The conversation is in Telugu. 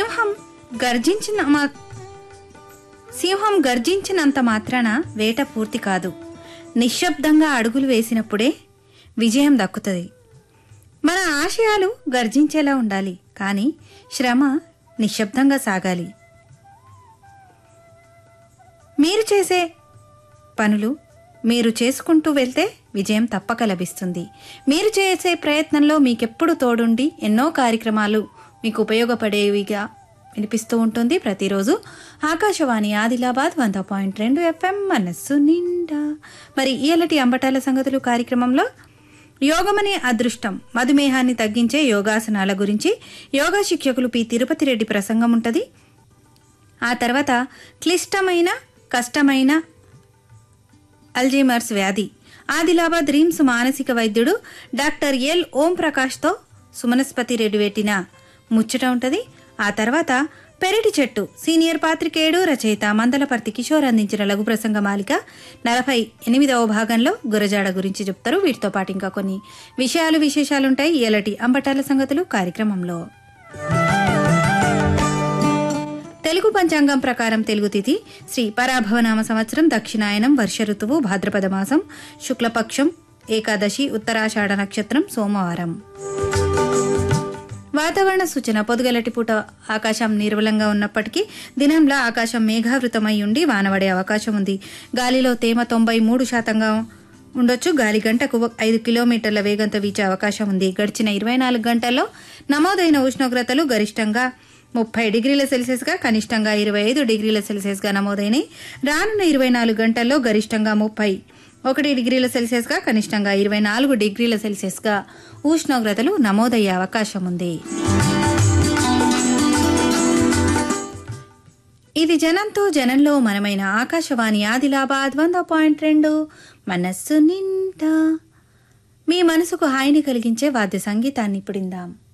సింహం గర్జించినంత మాత్రాన వేట పూర్తి కాదు. నిశ్శబ్దంగా అడుగులు వేసినప్పుడే విజయం దక్కుతుంది. మన ఆశయాలు గర్జించేలా ఉండాలి, కానీ శ్రమ నిశ్శబ్దంగా సాగాలి. మీరు చేసే పనులు మీరు చేసుకుంటూ వెళ్తే విజయం తప్పక లభిస్తుంది. మీరు చేసే ప్రయత్నంలో మీకెప్పుడు తోడుండి ఎన్నో కార్యక్రమాలు మీకు ఉపయోగపడేవిగా వినిపిస్తూ ఉంటుంది ప్రతిరోజు ఆకాశవాణి ఆదిలాబాద్ 100.2 FM మనస్సు నిండా. మరి ఇయలటి అంబటాల సంగతులు కార్యక్రమంలో యోగమనే అదృష్టం, మధుమేహాన్ని తగ్గించే యోగాసనాల గురించి యోగా శిక్షకులు పి తిరుపతి రెడ్డి ప్రసంగం ఉంటుంది. ఆ తర్వాత క్లిష్టమైన కష్టమైన అల్జీమర్స్ వ్యాధి ఆదిలాబాద్ రిమ్స్ మానసిక వైద్యుడు డాక్టర్ ఎల్ ఓం ప్రకాష్తో సుమనస్పతి రెడ్డి పెట్టిన ముచ్చట ఉంటుంది. ఆ తర్వాత పెరటి చెట్టు సీనియర్ పాత్రికేయుడు రచయిత మందలపర్తి కిషోర్ అందించిన లఘు ప్రసంగ మాలిక 48వ భాగంలో గురజాడ గురించి చెప్తారు. వీటితో పాటు ఇంకా కొన్ని విశేషాలుంటాయి ఇయలటి అంబటాల సంగతులు కార్యక్రమంలో. తెలుగు పంచాంగం ప్రకారం తెలుగు తిథి శ్రీ పరాభవనామ సంవత్సరం, దక్షిణాయనం, వర్ష ఋతువు, భాద్రపద మాసం, శుక్లపక్షం, ఏకాదశి, ఉత్తరాషాఢ నక్షత్రం, సోమవారం. వాతావరణ సూచన పొద్దుగలటి పూట ఆకాశం నిర్మలంగా ఉన్నప్పటికీ దినంలో ఆకాశం మేఘావృతమై ఉండి వానవడే అవకాశం ఉంది. గాలిలో తేమ 93% ఉండొచ్చు. గాలి గంటకు 5 కిలోమీటర్ల వేగంతో వీచే అవకాశం ఉంది. గడిచిన 24 గంటల్లో నమోదైన ఉష్ణోగ్రతలు గరిష్టంగా 30 డిగ్రీల సెల్సియస్గా, కనిష్టంగా 25 డిగ్రీల సెల్సియస్గా నమోదైనవి. రానున్న 24 గంటల్లో గరిష్టంగా 31 డిగ్రీల సెల్సియస్గా, కనిష్టంగా 24 డిగ్రీల సెల్సియస్గా ఉష్ణోగ్రతలు నమోదయ్యే అవకాశం ఉంది. ఇది జనంతో జనంలో మనమైన ఆకాశవాణి ఆదిలాబాద్ 100.2 మనస్సు నిండా. మీ మనసుకు హాయిని కలిగించే వాద్య సంగీతాన్ని ఇప్పుడిందాం.